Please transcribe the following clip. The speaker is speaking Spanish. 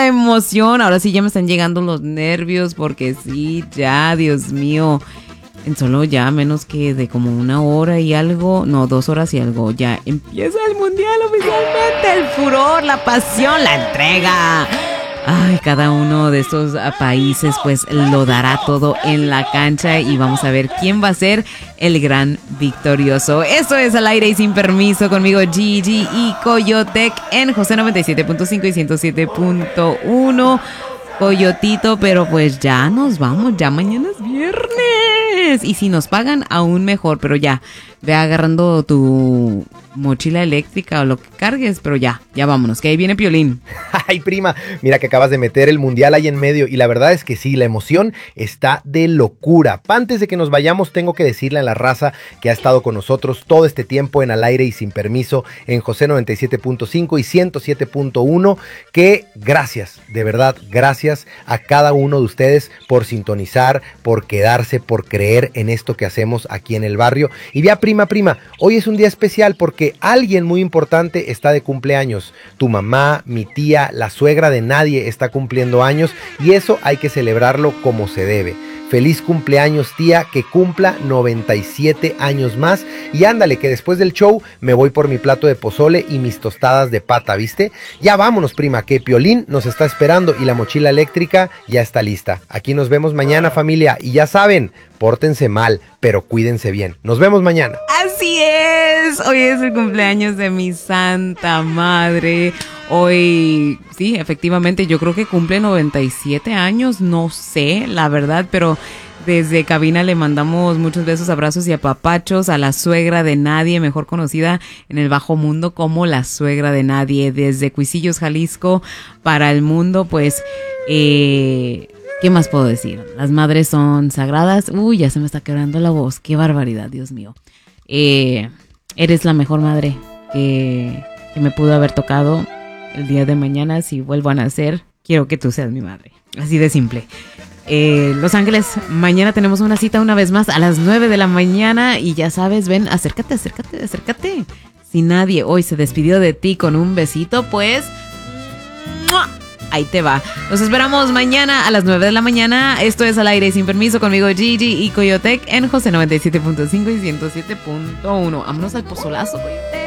la emoción. Ahora sí ya me están llegando los nervios porque sí, ya, Dios mío. En solo ya menos que de como 1 hora y algo, no, 2 horas y algo, ya empieza el mundial oficialmente. El furor, la pasión, la entrega. Ay, cada uno de estos países pues lo dará todo en la cancha y vamos a ver quién va a ser el gran victorioso. Eso es Al Aire y Sin Permiso conmigo Gigi y Coyotec en José 97.5 y 107.1. Coyotito, pero pues ya nos vamos, ya mañana es viernes. Y si nos pagan, aún mejor, pero ya, ve agarrando tu mochila eléctrica o lo que cargues, pero ya vámonos, que ahí viene Piolín. Ay, prima, mira que acabas de meter el mundial ahí en medio y la verdad es que sí, la emoción está de locura. Antes de que nos vayamos, tengo que decirle a la raza que ha estado con nosotros todo este tiempo en Al Aire y Sin Permiso en José 97.5 y 107.1 que gracias, de verdad, gracias a cada uno de ustedes por sintonizar, por quedarse, por creer en esto que hacemos aquí en el barrio. Y ya, prima, hoy es un día especial porque alguien muy importante está de cumpleaños. Tu mamá, mi tía, la suegra de nadie está cumpliendo años y eso hay que celebrarlo como se debe. Feliz cumpleaños, tía, que cumpla 97 años más. Y ándale, que después del show me voy por mi plato de pozole y mis tostadas de pata, ¿viste? Ya vámonos, prima, que Piolín nos está esperando y la mochila eléctrica ya está lista. Aquí nos vemos mañana, familia. Y ya saben, pórtense mal, pero cuídense bien. Nos vemos mañana. Así es, hoy es el cumpleaños de mi santa madre. Hoy, sí, efectivamente, yo creo que cumple 97 años, no sé, la verdad, pero desde cabina le mandamos muchos besos, abrazos y apapachos a la suegra de nadie, mejor conocida en el bajo mundo como la suegra de nadie, desde Cuisillos, Jalisco, para el mundo, pues, ¿qué más puedo decir? Las madres son sagradas. Uy, ya se me está quebrando la voz, qué barbaridad, Dios mío. Eres la mejor madre que me pudo haber tocado. El día de mañana, si vuelvo a nacer, quiero que tú seas mi madre. Así de simple. Los Ángeles, mañana tenemos una cita una vez más a las 9 de la mañana. Y ya sabes, ven, acércate. Si nadie hoy se despidió de ti con un besito, pues ¡mua! Ahí te va. Los esperamos mañana a las 9 de la mañana. Esto es Al Aire y Sin Permiso conmigo Gigi y Coyotec en José 97.5 y 107.1. Vámonos al pozolazo, Coyotec.